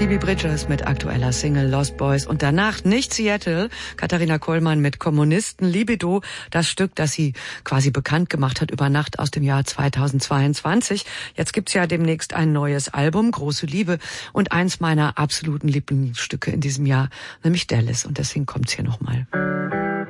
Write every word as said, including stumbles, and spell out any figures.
Phoebe Bridgers mit aktueller Single Lost Boys und danach nicht Seattle, Katharina Kollmann mit Kommunisten, Libido, das Stück, das sie quasi bekannt gemacht hat über Nacht aus dem Jahr zweitausendzweiundzwanzig. Jetzt gibt's ja demnächst ein neues Album, Große Liebe, und eins meiner absoluten Lieblingsstücke in diesem Jahr, nämlich Dallas, und deswegen kommt's hier nochmal.